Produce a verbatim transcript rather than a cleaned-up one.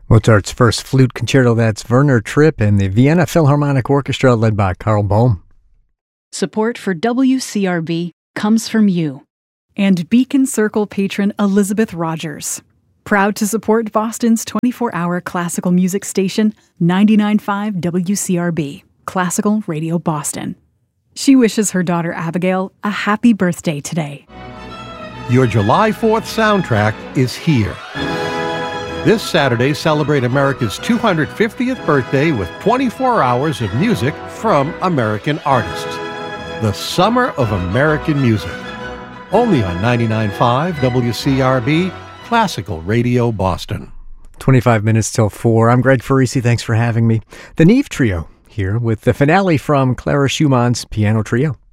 Mozart's first flute concerto, that's Werner Tripp and the Vienna Philharmonic Orchestra led by Carl Bohm. Support for W C R B comes from you. And Beacon Circle patron Elizabeth Rogers. Proud to support Boston's twenty-four hour classical music station, ninety-nine point five W C R B, Classical Radio Boston. She wishes her daughter Abigail a happy birthday today. Your July fourth soundtrack is here. This Saturday, celebrate America's two hundred fiftieth birthday with twenty-four hours of music from American artists. The Summer of American Music. Only on ninety-nine point five W C R B, Classical Radio Boston. twenty-five minutes till four. I'm Greg Farisi. Thanks for having me. The Neve Trio here with the finale from Clara Schumann's Piano Trio.